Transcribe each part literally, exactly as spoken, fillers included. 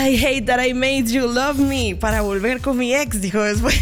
I hate that I made you love me. Para volver con mi ex, dijo después.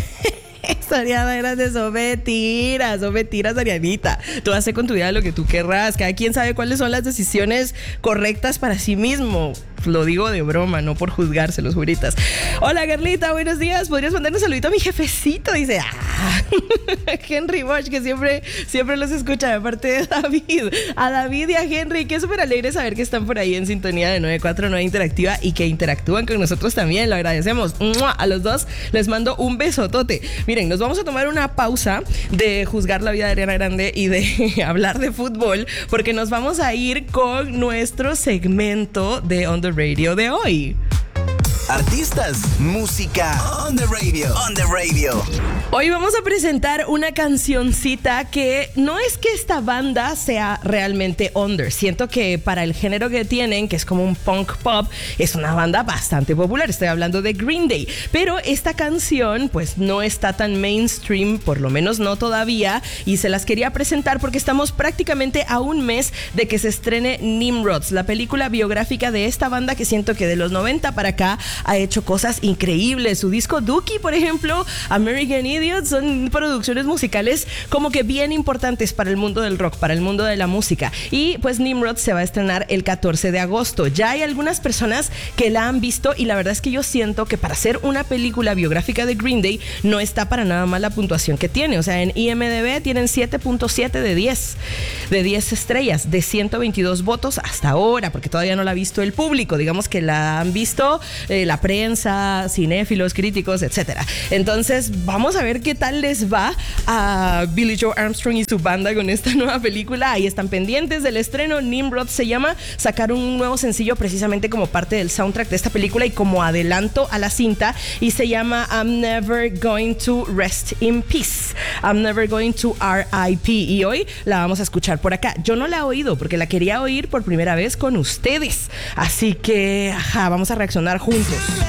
Ariana Grande, son mentiras, son mentiras, Arianita. Tú haces con tu vida lo que tú querrás. Cada quien sabe cuáles son las decisiones correctas para sí mismo. Lo digo de broma, no por juzgarse, los juritas. Hola, Carlita, buenos días. ¿Podrías mandarle un saludito a mi jefecito? Dice, ah, Henry Bosch, que siempre, siempre los escucha de parte de David. A David y a Henry, que es súper alegre saber que están por ahí en sintonía de nueve cuatro nueve Interactiva y que interactúan con nosotros también. Lo agradecemos. A los dos les mando un besotote. Miren, nos vamos a tomar una pausa de juzgar la vida de Ariana Grande y de hablar de fútbol, porque nos vamos a ir con nuestro segmento de On The Radio de hoy. Artistas, música, on the radio, on the radio. Hoy vamos a presentar una cancioncita que no es que esta banda sea realmente under. Siento que para el género que tienen, que es como un punk pop, es una banda bastante popular. Estoy hablando de Green Day. Pero esta canción pues no está tan mainstream, por lo menos no todavía, y se las quería presentar porque estamos prácticamente a un mes de que se estrene Nimrods, la película biográfica de esta banda que siento que de los noventa para acá ha hecho cosas increíbles. Su disco Dookie, por ejemplo, American Idiot, son producciones musicales como que bien importantes para el mundo del rock, para el mundo de la música. Y pues Nimrod se va a estrenar el catorce de agosto. Ya hay algunas personas que la han visto y la verdad es que yo siento que para hacer una película biográfica de Green Day no está para nada mal la puntuación que tiene. O sea, en I M D B tienen siete punto siete de diez, de diez estrellas, de ciento veintidós votos hasta ahora, porque todavía no la ha visto el público. Digamos que la han visto eh, la prensa, cinéfilos, críticos, etcétera. Entonces, vamos a ver qué tal les va a Billie Joe Armstrong y su banda con esta nueva película. Ahí están pendientes del estreno. Nimrod se llama. Sacaron un nuevo sencillo precisamente como parte del soundtrack de esta película y como adelanto a la cinta, y se llama I'm Never Going to Rest in Peace. I'm Never Going to R I P. Y hoy la vamos a escuchar por acá. Yo no la he oído porque la quería oír por primera vez con ustedes. Así que, ajá, vamos a reaccionar juntos.